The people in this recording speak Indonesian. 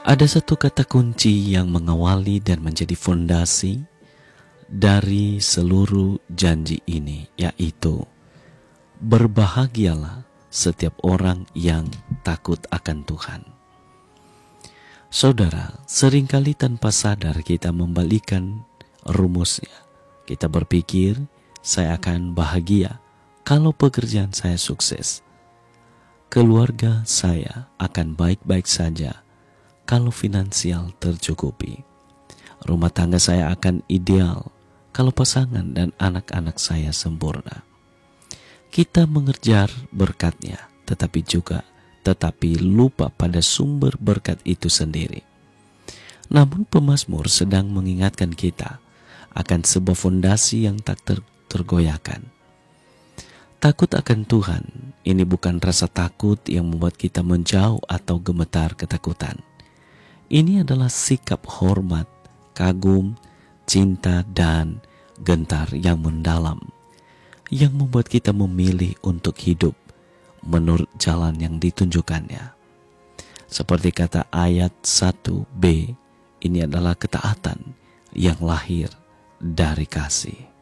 Ada satu kata kunci yang mengawali dan menjadi fondasi dari seluruh janji ini, yaitu berbahagialah setiap orang yang takut akan Tuhan. Saudara, seringkali tanpa sadar kita membalikan rumusnya. Kita berpikir, saya akan bahagia kalau pekerjaan saya sukses. Keluarga saya akan baik-baik saja kalau finansial tercukupi. Rumah tangga saya akan ideal kalau pasangan dan anak-anak saya sempurna. Kita mengejar berkatnya, tetapi lupa pada sumber berkat itu sendiri. Namun pemazmur sedang mengingatkan kita akan sebuah fondasi yang tak tergoyahkan. Takut akan Tuhan, ini bukan rasa takut yang membuat kita menjauh atau gemetar ketakutan. Ini adalah sikap hormat, kagum, cinta, dan gentar yang mendalam, yang membuat kita memilih untuk hidup menurut jalan yang ditunjukkannya. Seperti kata ayat 1b, ini adalah ketaatan yang lahir dari kasih.